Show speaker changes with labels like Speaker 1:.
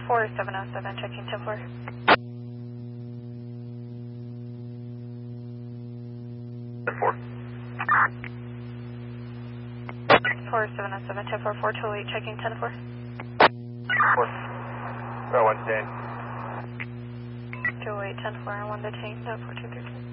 Speaker 1: 4707, checking 10-4.
Speaker 2: 10-4.
Speaker 1: 4707, 10-4, 428, checking 10-4.
Speaker 2: 4. Row 1 detained.
Speaker 1: 208, 10-4, 1 detained, 4233.